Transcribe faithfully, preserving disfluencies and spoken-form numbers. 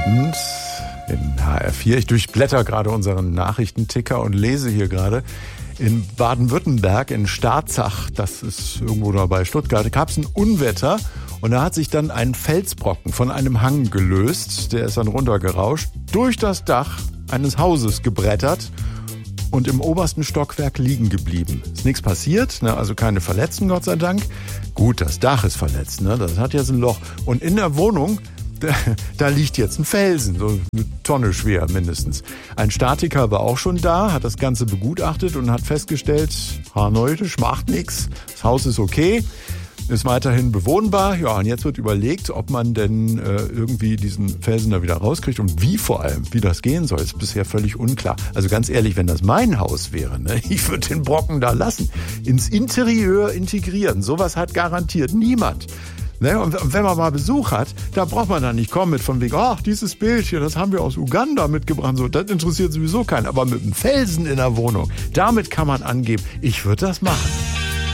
Abend in H R vier. Ich durchblätter gerade unseren Nachrichtenticker und lese hier gerade, in Baden-Württemberg, in Starzach, das ist irgendwo da bei Stuttgart, gab es ein Unwetter und da hat sich dann ein Felsbrocken von einem Hang gelöst. Der ist dann runtergerauscht, durch das Dach eines Hauses gebrettert und im obersten Stockwerk liegen geblieben. Ist nichts passiert, ne? Also keine Verletzten, Gott sei Dank. Gut, das Dach ist verletzt, ne? Das hat jetzt ein Loch. Und in der Wohnung, da, da liegt jetzt ein Felsen, so eine Tonne schwer mindestens. Ein Statiker war auch schon da, hat das Ganze begutachtet und hat festgestellt, harneutisch, macht nichts, das Haus ist okay. Ist weiterhin bewohnbar. Ja, und jetzt wird überlegt, ob man denn äh, irgendwie diesen Felsen da wieder rauskriegt und wie vor allem, wie das gehen soll, ist bisher völlig unklar. Also ganz ehrlich, wenn das mein Haus wäre, ne, ich würde den Brocken da lassen, ins Interieur integrieren. Sowas hat garantiert niemand. Ne, und wenn man mal Besuch hat, da braucht man dann nicht kommen mit von wegen, ach, dieses Bild hier, das haben wir aus Uganda mitgebracht. So, das interessiert sowieso keinen. Aber mit einem Felsen in der Wohnung, damit kann man angeben, ich würde das machen.